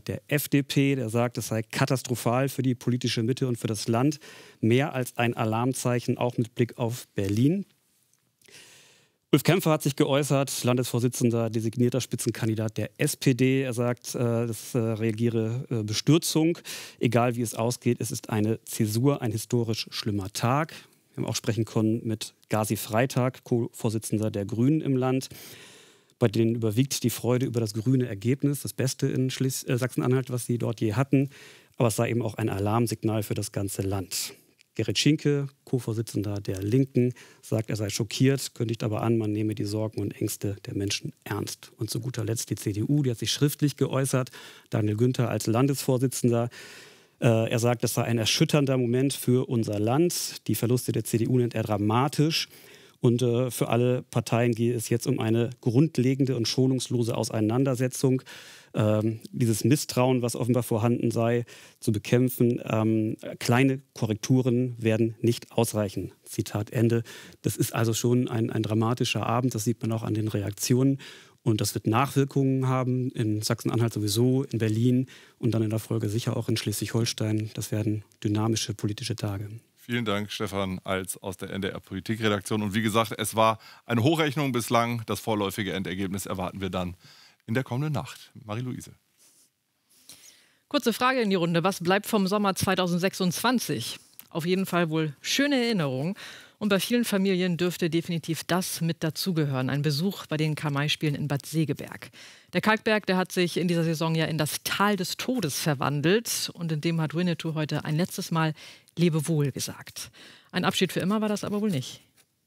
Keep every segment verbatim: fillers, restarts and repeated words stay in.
der F D P, der sagt, es sei katastrophal für die politische Mitte und für das Land. Mehr als ein Alarmzeichen, auch mit Blick auf Berlin. Ulf Kämpfer hat sich geäußert, Landesvorsitzender, designierter Spitzenkandidat der S P D. Er sagt, das reagiere Bestürzung. Egal wie es ausgeht, es ist eine Zäsur, ein historisch schlimmer Tag. Wir haben auch sprechen können mit Gazi Freitag, Co-Vorsitzender der Grünen im Land. Bei denen überwiegt die Freude über das grüne Ergebnis, das Beste in Schlis- äh, Sachsen-Anhalt, was sie dort je hatten. Aber es sei eben auch ein Alarmsignal für das ganze Land. Gerrit Schinke, Co-Vorsitzender der Linken, sagt, er sei schockiert, kündigt aber an, man nehme die Sorgen und Ängste der Menschen ernst. Und zu guter Letzt die C D U, die hat sich schriftlich geäußert. Daniel Günther als Landesvorsitzender. Äh, er sagt, das sei ein erschütternder Moment für unser Land. Die Verluste der C D U nennt er dramatisch. Und äh, für alle Parteien gehe es jetzt um eine grundlegende und schonungslose Auseinandersetzung. Ähm, dieses Misstrauen, was offenbar vorhanden sei, zu bekämpfen. Ähm, kleine Korrekturen werden nicht ausreichen. Zitat Ende. Das ist also schon ein, ein dramatischer Abend. Das sieht man auch an den Reaktionen. Und das wird Nachwirkungen haben in Sachsen-Anhalt sowieso, in Berlin und dann in der Folge sicher auch in Schleswig-Holstein. Das werden dynamische politische Tage. Vielen Dank, Stefan Alz aus der N D R-Politikredaktion. Und wie gesagt, es war eine Hochrechnung bislang. Das vorläufige Endergebnis erwarten wir dann in der kommenden Nacht. Marie-Louise. Kurze Frage in die Runde. Was bleibt vom Sommer zweitausendsechsundzwanzig? Auf jeden Fall wohl schöne Erinnerungen. Und bei vielen Familien dürfte definitiv das mit dazugehören. Ein Besuch bei den Karl-May-Spielen in Bad Segeberg. Der Kalkberg, der hat sich in dieser Saison ja in das Tal des Todes verwandelt. Und in dem hat Winnetou heute ein letztes Mal Lebewohl gesagt. Ein Abschied für immer war das aber wohl nicht.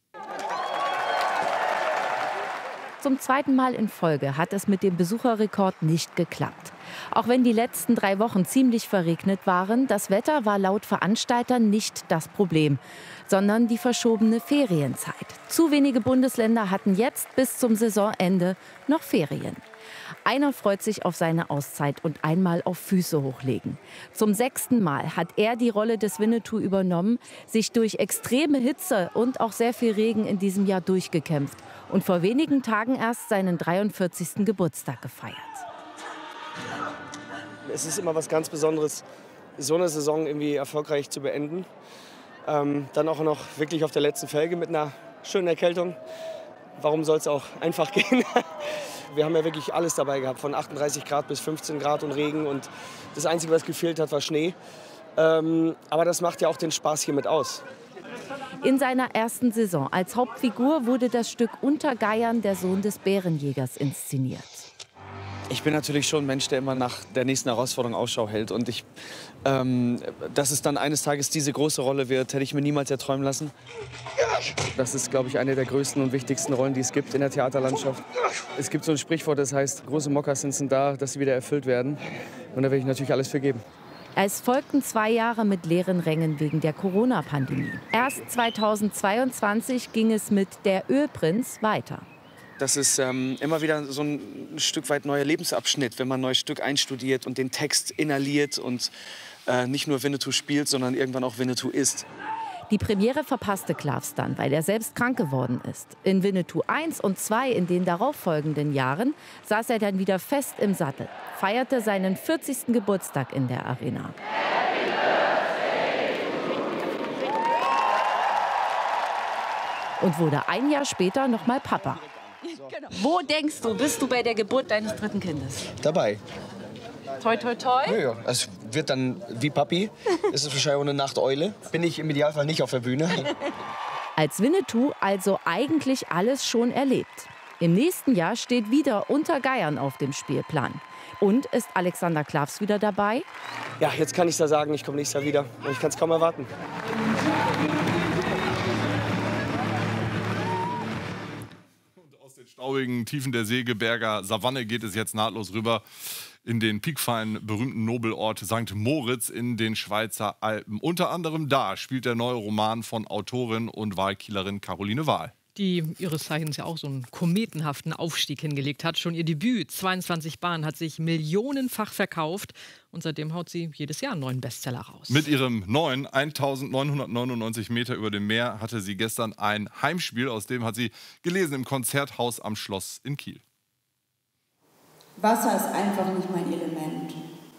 Zum zweiten Mal in Folge hat es mit dem Besucherrekord nicht geklappt. Auch wenn die letzten drei Wochen ziemlich verregnet waren, das Wetter war laut Veranstaltern nicht das Problem, sondern die verschobene Ferienzeit. Zu wenige Bundesländer hatten jetzt bis zum Saisonende noch Ferien. Einer freut sich auf seine Auszeit und einmal auf Füße hochlegen. Zum sechsten Mal hat er die Rolle des Winnetou übernommen, sich durch extreme Hitze und auch sehr viel Regen in diesem Jahr durchgekämpft und vor wenigen Tagen erst seinen dreiundvierzigsten Geburtstag gefeiert. Es ist immer was ganz Besonderes, so eine Saison irgendwie erfolgreich zu beenden. Ähm, dann auch noch wirklich auf der letzten Felge mit einer schönen Erkältung. Warum soll es auch einfach gehen? Wir haben ja wirklich alles dabei gehabt, von achtunddreißig Grad bis fünfzehn Grad und Regen. Und das Einzige, was gefehlt hat, war Schnee. Ähm, aber das macht ja auch den Spaß hier mit aus. In seiner ersten Saison als Hauptfigur wurde das Stück Untergeiern, der Sohn des Bärenjägers, inszeniert. Ich bin natürlich schon ein Mensch, der immer nach der nächsten Herausforderung Ausschau hält. Und ich, ähm, dass es dann eines Tages diese große Rolle wird, hätte ich mir niemals erträumen lassen. Das ist, glaube ich, eine der größten und wichtigsten Rollen, die es gibt in der Theaterlandschaft. Es gibt so ein Sprichwort, das heißt, große Mokassins sind da, dass sie wieder erfüllt werden. Und da werde ich natürlich alles für geben. Es folgten zwei Jahre mit leeren Rängen wegen der Corona-Pandemie. Erst zweitausendzweiundzwanzig ging es mit Der Ölprinz weiter. Das ist ähm, immer wieder so ein Stück weit neuer Lebensabschnitt, wenn man ein neues Stück einstudiert und den Text inhaliert und äh, nicht nur Winnetou spielt, sondern irgendwann auch Winnetou ist. Die Premiere verpasste Klaffs dann, weil er selbst krank geworden ist. In Winnetou eins und zwei in den darauffolgenden Jahren saß er dann wieder fest im Sattel, feierte seinen vierzigsten Geburtstag in der Arena. Und wurde ein Jahr später noch mal Papa. Wo denkst du, bist du bei der Geburt deines dritten Kindes? Dabei. Toi, toi, toi. Ja, ja. Es wird dann wie Papi. Es ist wahrscheinlich auch eine Nachteule. Bin ich im Idealfall nicht auf der Bühne. Als Winnetou also eigentlich alles schon erlebt. Im nächsten Jahr steht wieder Untergeiern auf dem Spielplan. Und ist Alexander Klaffs wieder dabei? Ja, jetzt kann ich da sagen, ich komme nächstes Jahr wieder. Und ich kann es kaum erwarten. Staubigen Tiefen der Segeberger Savanne geht es jetzt nahtlos rüber in den piekfein berühmten Nobelort Sankt Moritz in den Schweizer Alpen. Unter anderem da spielt der neue Roman von Autorin und Wahlkielerin Caroline Wahl. Die ihres Zeichens ja auch so einen kometenhaften Aufstieg hingelegt hat. Schon ihr Debüt, zweiundzwanzig Bahnen, hat sich millionenfach verkauft. Und seitdem haut sie jedes Jahr einen neuen Bestseller raus. Mit ihrem neuen eintausendneunhundertneunundneunzig Meter über dem Meer hatte sie gestern ein Heimspiel. Aus dem hat sie gelesen im Konzerthaus am Schloss in Kiel. Wasser ist einfach nicht mein Element.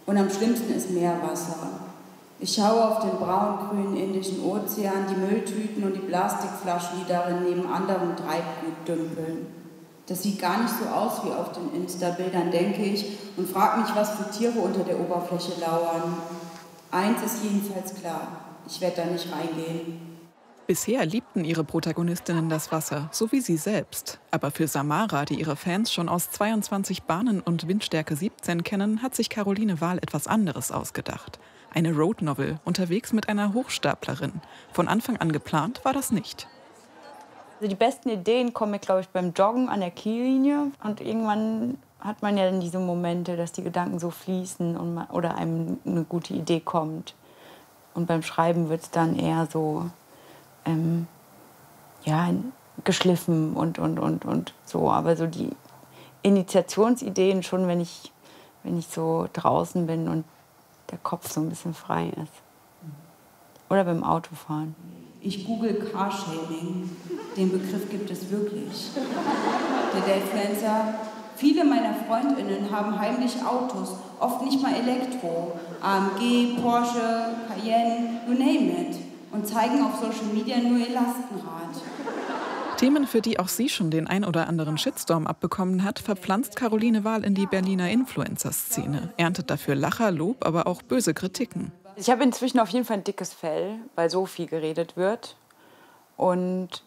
Und am schlimmsten ist Meerwasser. Ich schaue auf den braun-grünen Indischen Ozean, die Mülltüten und die Plastikflaschen, die darin neben anderem Treibgut dümpeln. Das sieht gar nicht so aus wie auf den Insta-Bildern, denke ich, und frage mich, was für Tiere unter der Oberfläche lauern. Eins ist jedenfalls klar, ich werde da nicht reingehen. Bisher liebten ihre Protagonistinnen das Wasser, so wie sie selbst. Aber für Samara, die ihre Fans schon aus zweiundzwanzig Bahnen und Windstärke siebzehn kennen, hat sich Caroline Wahl etwas anderes ausgedacht. Eine Roadnovel, unterwegs mit einer Hochstaplerin. Von Anfang an geplant war das nicht. Also die besten Ideen kommen mir, glaube ich, beim Joggen an der Kiellinie. Und irgendwann hat man ja dann diese Momente, dass die Gedanken so fließen und man, oder einem eine gute Idee kommt. Und beim Schreiben wird es dann eher so ähm, ja, geschliffen und, und, und, und so. Aber so die Initiationsideen schon, wenn ich, wenn ich so draußen bin und der Kopf so ein bisschen frei ist. Oder beim Autofahren. Ich google Carshaming. Den Begriff gibt es wirklich. Der Influencer. Viele meiner FreundInnen haben heimlich Autos, oft nicht mal Elektro. A M G, Porsche, Cayenne, you name it. Und zeigen auf Social Media nur ihr Lastenrad. Themen, für die auch sie schon den ein oder anderen Shitstorm abbekommen hat, verpflanzt Caroline Wahl in die Berliner Influencer-Szene. Erntet dafür Lacher, Lob, aber auch böse Kritiken. Ich habe inzwischen auf jeden Fall ein dickes Fell, weil so viel geredet wird. Und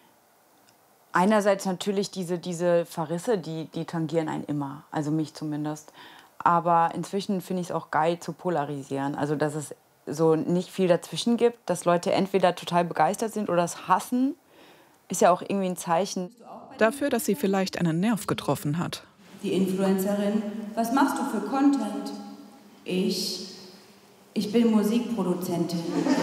einerseits natürlich diese, diese Verrisse, die, die tangieren einen immer, also mich zumindest. Aber inzwischen finde ich es auch geil zu polarisieren. Also dass es so nicht viel dazwischen gibt, dass Leute entweder total begeistert sind oder es hassen, ist ja auch irgendwie ein Zeichen. Dafür, dass sie vielleicht einen Nerv getroffen hat. Die Influencerin, was machst du für Content? Ich, ich bin Musikproduzentin.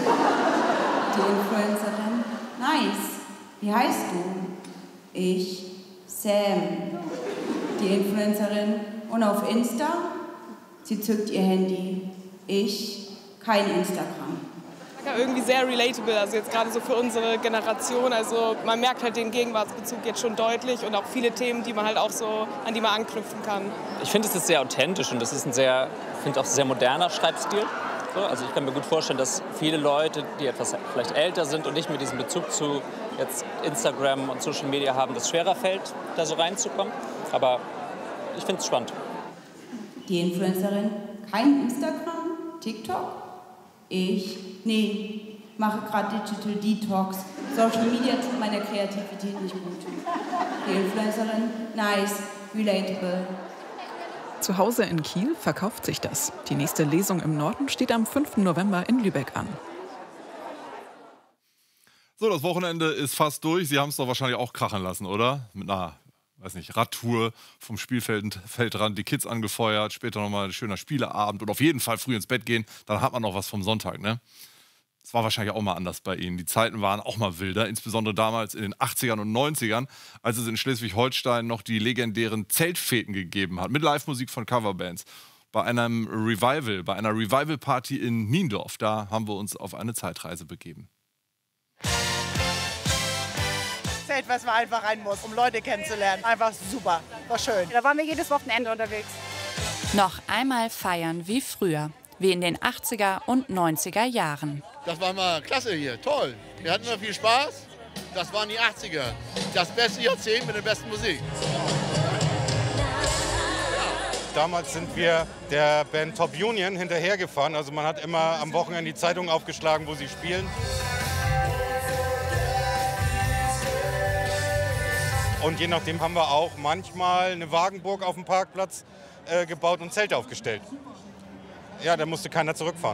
Die Influencerin, nice, wie heißt du? Ich, Sam. Die Influencerin, und auf Insta? Sie zückt ihr Handy. Ich, kein Instagram. Ja, irgendwie sehr relatable, also jetzt gerade so für unsere Generation. Also man merkt halt den Gegenwartsbezug jetzt schon deutlich und auch viele Themen, die man halt auch so, an die man anknüpfen kann. Ich finde, es ist sehr authentisch und es ist ein sehr, finde auch sehr moderner Schreibstil. So, also ich kann mir gut vorstellen, dass viele Leute, die etwas vielleicht älter sind und nicht mehr diesen Bezug zu jetzt Instagram und Social Media haben, das schwerer fällt, da so reinzukommen. Aber ich finde es spannend. Die Influencerin, kein Instagram, TikTok? Ich, nee, mache gerade Digital Detox. Social Media tut meiner Kreativität nicht gut. Die Influencerin, nice, relatable. Zu Hause in Kiel verkauft sich das. Die nächste Lesung im Norden steht am fünften November in Lübeck an. So, das Wochenende ist fast durch. Sie haben es doch wahrscheinlich auch krachen lassen, oder? Mit einer, weiß nicht, Radtour vom Spielfeldrand, die Kids angefeuert, später nochmal ein schöner Spieleabend und auf jeden Fall früh ins Bett gehen. Dann hat man noch was vom Sonntag, ne? Das war wahrscheinlich auch mal anders bei Ihnen. Die Zeiten waren auch mal wilder, insbesondere damals in den achtzigern und neunzigern, als es in Schleswig-Holstein noch die legendären Zeltfeten gegeben hat, mit Live-Musik von Coverbands. Bei einem Revival, bei einer Revival-Party in Niendorf, da haben wir uns auf eine Zeitreise begeben. Zelt, was man einfach rein muss, um Leute kennenzulernen. Einfach super, war schön. Da waren wir jedes Wochenende unterwegs. Noch einmal feiern wie früher, wie in den achtziger und neunziger Jahren. Das war mal klasse hier, toll. Wir hatten noch viel Spaß. Das waren die achtziger. Das beste Jahrzehnt mit der besten Musik. Damals sind wir der Band Top Union hinterhergefahren. Also man hat immer am Wochenende die Zeitung aufgeschlagen, wo sie spielen. Und je nachdem haben wir auch manchmal eine Wagenburg auf dem Parkplatz äh, gebaut und Zelte aufgestellt. Ja, da musste keiner zurückfahren.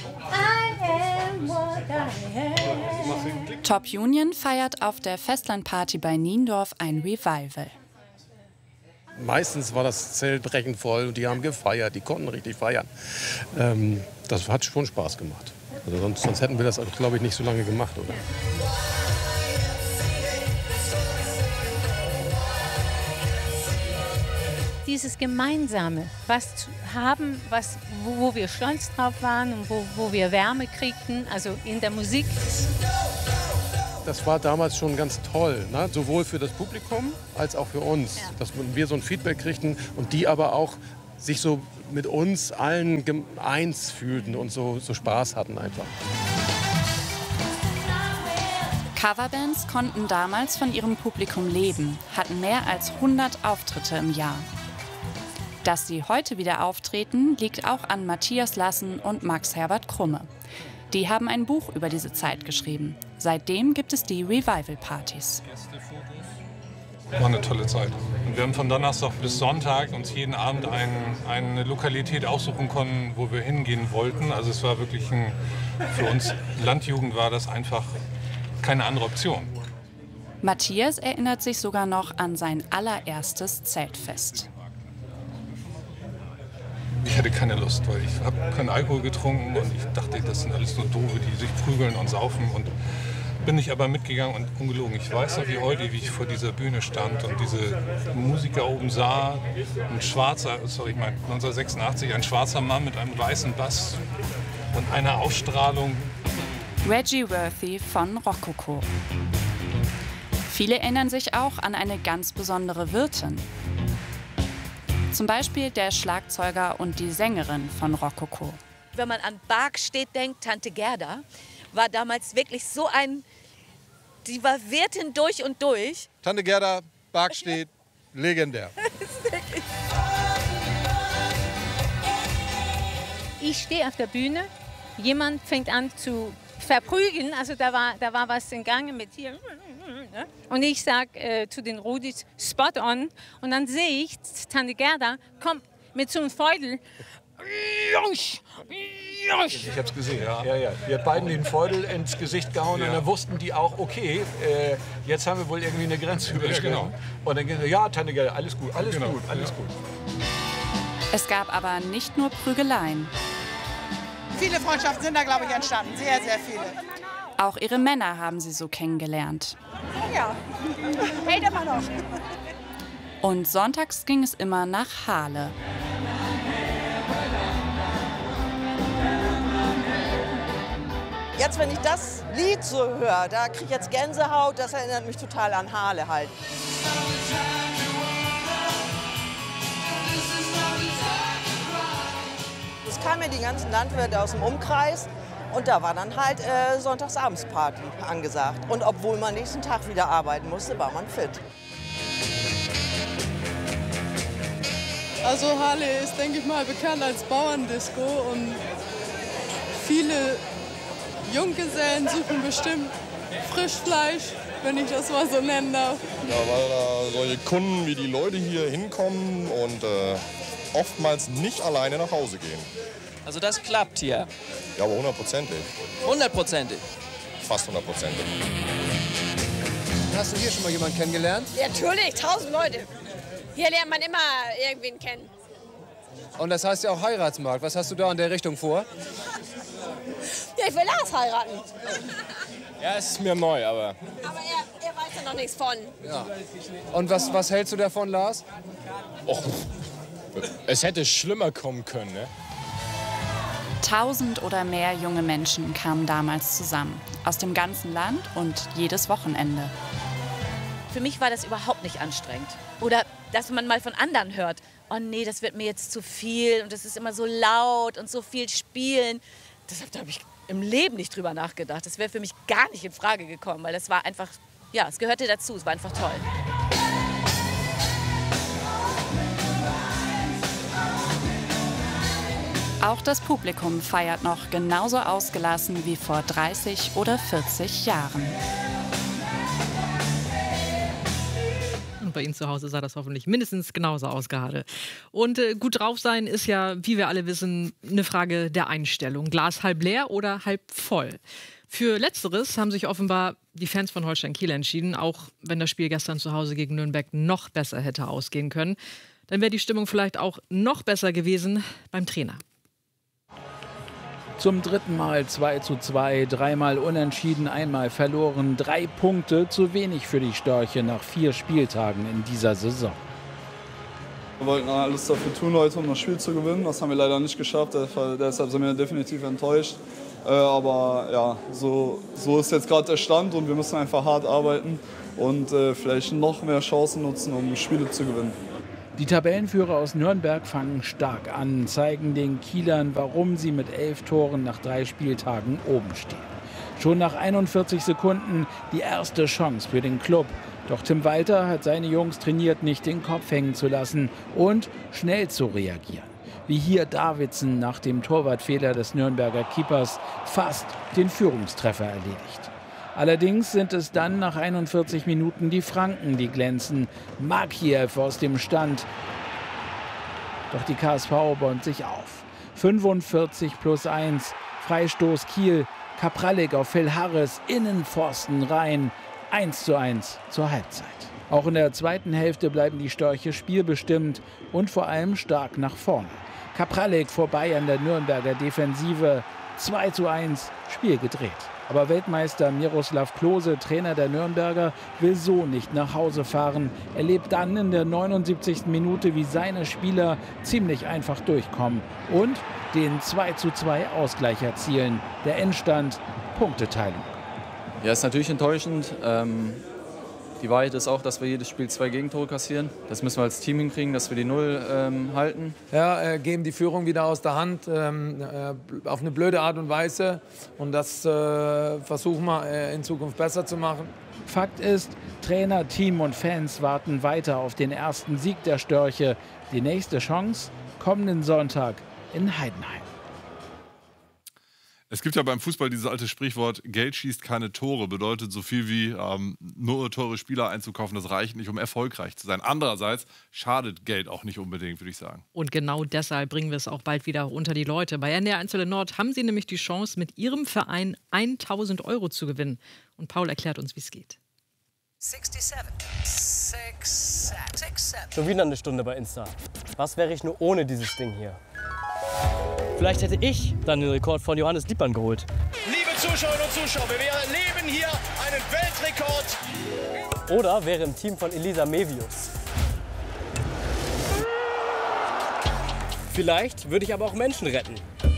Top Union feiert auf der Festlandparty bei Niendorf ein Revival. Meistens war das Zelt brechend voll und die haben gefeiert, die konnten richtig feiern. Ähm, das hat schon Spaß gemacht. Also sonst, sonst hätten wir das, glaube ich, nicht so lange gemacht, oder? Dieses Gemeinsame, was zu haben, was, wo, wo wir stolz drauf waren und wo, wo wir Wärme kriegten, also in der Musik. Das war damals schon ganz toll, ne? Sowohl für das Publikum als auch für uns, ja. Dass wir so ein Feedback kriegten und die aber auch sich so mit uns allen eins fühlten und so, so Spaß hatten einfach. Coverbands konnten damals von ihrem Publikum leben, hatten mehr als hundert Auftritte im Jahr. Dass sie heute wieder auftreten, liegt auch an Matthias Lassen und Max Herbert Krumme. Die haben ein Buch über diese Zeit geschrieben. Seitdem gibt es die Revival-Partys. War eine tolle Zeit. Und wir haben von Donnerstag bis Sonntag uns jeden Abend ein, eine Lokalität aussuchen können, wo wir hingehen wollten. Also es war wirklich ein, für uns Landjugend war das einfach keine andere Option. Matthias erinnert sich sogar noch an sein allererstes Zeltfest. Ich hatte keine Lust, weil ich habe keinen Alkohol getrunken und ich dachte, das sind alles nur Doofe, die sich prügeln und saufen. Und bin ich aber mitgegangen und ungelogen. Ich weiß noch wie heute, wie ich vor dieser Bühne stand und diese Musiker oben sah. Ein schwarzer, sorry, ich meine neunzehnhundertsechsundachtzig, ein schwarzer Mann mit einem weißen Bass und einer Ausstrahlung. Reggie Worthy von Rokoko. Viele erinnern sich auch an eine ganz besondere Wirtin. Zum Beispiel der Schlagzeuger und die Sängerin von Rokoko. Wenn man an Barkstedt denkt, Tante Gerda war damals wirklich so ein, die war Wirtin durch und durch. Tante Gerda, Barkstedt, legendär. Ich stehe auf der Bühne, jemand fängt an zu verprügeln, also da war, da war was in Gange mit hier. Und ich sage äh, zu den Rudis, spot on. Und dann sehe ich, Tante Gerda kommt mit so einem Feudel. Ich hab's gesehen, ja. ja, ja. Wir hat beiden den Feudel ins Gesicht gehauen ja. Und dann wussten die auch, okay, äh, jetzt haben wir wohl irgendwie eine Grenze überschritten. Genau. Und dann gehen sie, ja, Tante Gerda, alles gut, alles genau. gut, alles ja. gut. Es gab aber nicht nur Prügeleien. Viele Freundschaften sind da, glaube ich, entstanden. Sehr, sehr viele. Auch ihre Männer haben sie so kennengelernt. Ja, hält immer noch. Und sonntags ging es immer nach Halle. Jetzt, wenn ich das Lied so höre, da kriege ich jetzt Gänsehaut. Das erinnert mich total an Halle halt. Es kamen ja die ganzen Landwirte aus dem Umkreis und da war dann halt äh, Sonntagsabendsparty angesagt. Und obwohl man nächsten Tag wieder arbeiten musste, war man fit. Also Halle ist, denke ich mal, bekannt als Bauerndisco und viele Junggesellen suchen bestimmt Frischfleisch, wenn ich das mal so nennen darf. Ja, weil da solche Kunden wie die Leute hier hinkommen und äh, oftmals nicht alleine nach Hause gehen. Also das klappt hier? Ja, aber hundertprozentig. Hundertprozentig? Fast hundertprozentig. Hast du hier schon mal jemanden kennengelernt? Ja, natürlich, tausend Leute. Hier lernt man immer irgendwen kennen. Und das heißt ja auch Heiratsmarkt. Was hast du da in der Richtung vor? Ja, ich will Lars heiraten. Ja, es ist mir neu, aber... Aber er, er weiß ja noch nichts von. Ja. Und was, was hältst du davon, Lars? Och, es hätte schlimmer kommen können, ne? Tausend oder mehr junge Menschen kamen damals zusammen. Aus dem ganzen Land und jedes Wochenende. Für mich war das überhaupt nicht anstrengend. Oder dass man mal von anderen hört, oh nee, das wird mir jetzt zu viel und das ist immer so laut und so viel spielen. Deshalb habe ich im Leben nicht drüber nachgedacht. Das wäre für mich gar nicht in Frage gekommen, weil das war einfach, ja, es gehörte dazu, es war einfach toll. Auch das Publikum feiert noch genauso ausgelassen wie vor dreißig oder vierzig Jahren. Und bei Ihnen zu Hause sah das hoffentlich mindestens genauso aus gerade. Und äh, gut drauf sein ist ja, wie wir alle wissen, eine Frage der Einstellung. Glas halb leer oder halb voll? Für Letzteres haben sich offenbar die Fans von Holstein Kiel entschieden, auch wenn das Spiel gestern zu Hause gegen Nürnberg noch besser hätte ausgehen können. Dann wäre die Stimmung vielleicht auch noch besser gewesen beim Trainer. Zum dritten Mal zwei zu zwei, dreimal unentschieden, einmal verloren. Drei Punkte, zu wenig für die Störche nach vier Spieltagen in dieser Saison. Wir wollten alles dafür tun heute, um das Spiel zu gewinnen. Das haben wir leider nicht geschafft, deshalb sind wir definitiv enttäuscht. Aber ja, so, so ist jetzt gerade der Stand und wir müssen einfach hart arbeiten und vielleicht noch mehr Chancen nutzen, um Spiele zu gewinnen. Die Tabellenführer aus Nürnberg fangen stark an, zeigen den Kielern, warum sie mit elf Toren nach drei Spieltagen oben stehen. Schon nach einundvierzig Sekunden die erste Chance für den Klub. Doch Tim Walter hat seine Jungs trainiert, nicht den Kopf hängen zu lassen und schnell zu reagieren. Wie hier Davidsen nach dem Torwartfehler des Nürnberger Keepers fast den Führungstreffer erledigt. Allerdings sind es dann nach einundvierzig Minuten die Franken, die glänzen. Makiew aus dem Stand. Doch die K S V bäumt sich auf. fünfundvierzig plus eins. Freistoß Kiel. Kapralek auf Phil Harris. Innenpfosten rein. eins zu eins zur Halbzeit. Auch in der zweiten Hälfte bleiben die Störche spielbestimmt und vor allem stark nach vorne. Kapralek vorbei an der Nürnberger Defensive. zwei zu eins. Spiel gedreht. Aber Weltmeister Miroslav Klose, Trainer der Nürnberger, will so nicht nach Hause fahren. Er lebt dann in der neunundsiebzigsten Minute, wie seine Spieler ziemlich einfach durchkommen und den zwei zu zwei Ausgleich erzielen. Der Endstand, Punkteteilung. Ja, ist natürlich enttäuschend. Ähm, die Wahrheit ist auch, dass wir jedes Spiel zwei Gegentore kassieren. Das müssen wir als Team hinkriegen, dass wir die Null ähm, halten. Ja, äh, geben die Führung wieder aus der Hand ähm, äh, auf eine blöde Art und Weise. Und das äh, versuchen wir äh, in Zukunft besser zu machen. Fakt ist, Trainer, Team und Fans warten weiter auf den ersten Sieg der Störche. Die nächste Chance kommenden Sonntag in Heidenheim. Es gibt ja beim Fußball dieses alte Sprichwort, Geld schießt keine Tore, bedeutet so viel wie ähm, nur teure Spieler einzukaufen, das reicht nicht, um erfolgreich zu sein. Andererseits schadet Geld auch nicht unbedingt, würde ich sagen. Und genau deshalb bringen wir es auch bald wieder unter die Leute. Bei N D R eins Nord haben Sie nämlich die Chance, mit Ihrem Verein tausend Euro zu gewinnen. Und Paul erklärt uns, wie es geht. Schon wieder eine Stunde bei Insta. Was wäre ich nur ohne dieses Ding hier? Vielleicht hätte ich dann den Rekord von Johannes Lippmann geholt. Liebe Zuschauerinnen und Zuschauer, wir erleben hier einen Weltrekord. Oder wäre im Team von Elisa Mevius. Vielleicht würde ich aber auch Menschen retten.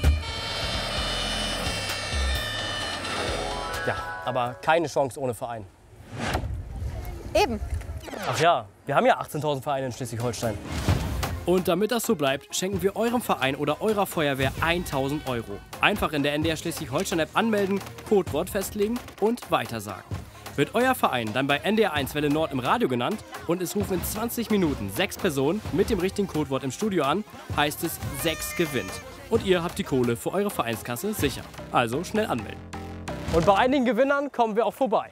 Ja, aber keine Chance ohne Verein. Eben. Ach ja, wir haben ja achtzehntausend Vereine in Schleswig-Holstein. Und damit das so bleibt, schenken wir eurem Verein oder eurer Feuerwehr tausend Euro. Einfach in der N D R Schleswig-Holstein-App anmelden, Codewort festlegen und weitersagen. Wird euer Verein dann bei N D R eins Welle Nord im Radio genannt und es rufen in zwanzig Minuten sechs Personen mit dem richtigen Codewort im Studio an, heißt es sechs gewinnt. Und ihr habt die Kohle für eure Vereinskasse sicher. Also schnell anmelden. Und bei einigen Gewinnern kommen wir auch vorbei.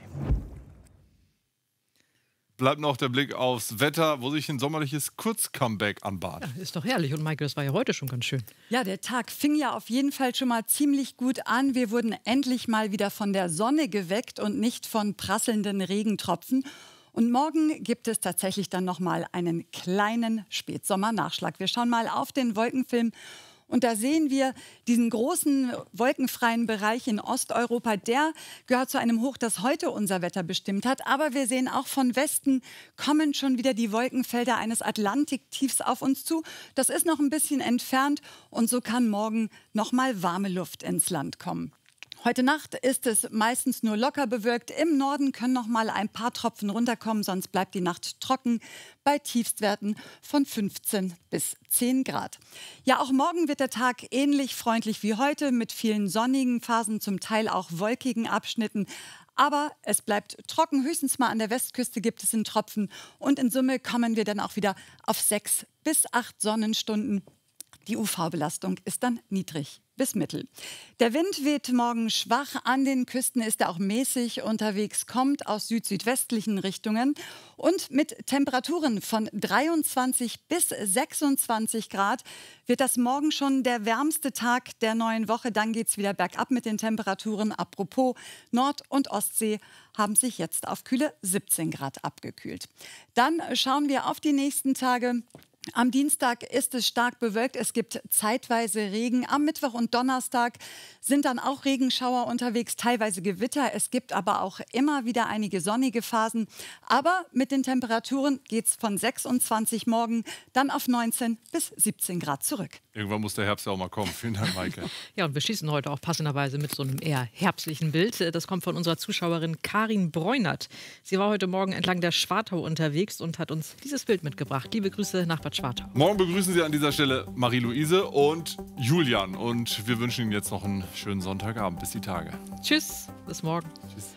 Bleibt noch der Blick aufs Wetter, wo sich ein sommerliches Kurz-Comeback anbahnt. Ja, ist doch herrlich. Und Maike, das war ja heute schon ganz schön. Ja, der Tag fing ja auf jeden Fall schon mal ziemlich gut an. Wir wurden endlich mal wieder von der Sonne geweckt und nicht von prasselnden Regentropfen. Und morgen gibt es tatsächlich dann noch mal einen kleinen Spätsommernachschlag. Wir schauen mal auf den Wolkenfilm. Und da sehen wir diesen großen wolkenfreien Bereich in Osteuropa. Der gehört zu einem Hoch, das heute unser Wetter bestimmt hat. Aber wir sehen auch von Westen kommen schon wieder die Wolkenfelder eines Atlantiktiefs auf uns zu. Das ist noch ein bisschen entfernt und so kann morgen noch mal warme Luft ins Land kommen. Heute Nacht ist es meistens nur locker bewölkt. Im Norden können noch mal ein paar Tropfen runterkommen, sonst bleibt die Nacht trocken bei Tiefstwerten von fünfzehn bis zehn Grad. Ja, auch morgen wird der Tag ähnlich freundlich wie heute mit vielen sonnigen Phasen, zum Teil auch wolkigen Abschnitten. Aber es bleibt trocken, höchstens mal an der Westküste gibt es einen Tropfen. Und in Summe kommen wir dann auch wieder auf sechs bis acht Sonnenstunden. Die U V-Belastung ist dann niedrig bis mittel. Der Wind weht morgen schwach. An den Küsten ist er auch mäßig unterwegs, kommt aus süd-südwestlichen Richtungen. Und mit Temperaturen von dreiundzwanzig bis sechsundzwanzig Grad wird das morgen schon der wärmste Tag der neuen Woche. Dann geht es wieder bergab mit den Temperaturen. Apropos, Nord- und Ostsee haben sich jetzt auf kühle siebzehn Grad abgekühlt. Dann schauen wir auf die nächsten Tage. Am Dienstag ist es stark bewölkt, es gibt zeitweise Regen. Am Mittwoch und Donnerstag sind dann auch Regenschauer unterwegs, teilweise Gewitter. Es gibt aber auch immer wieder einige sonnige Phasen. Aber mit den Temperaturen geht es von sechsundzwanzig morgen dann auf neunzehn bis siebzehn Grad zurück. Irgendwann muss der Herbst ja auch mal kommen. Vielen Dank, Maike. Ja, und wir schießen heute auch passenderweise mit so einem eher herbstlichen Bild. Das kommt von unserer Zuschauerin Karin Bräunert. Sie war heute Morgen entlang der Schwartau unterwegs und hat uns dieses Bild mitgebracht. Liebe Grüße nach Bad Schwartau. Morgen begrüßen Sie an dieser Stelle Marie-Louise und Julian. Und wir wünschen Ihnen jetzt noch einen schönen Sonntagabend. Bis die Tage. Tschüss, bis morgen. Tschüss.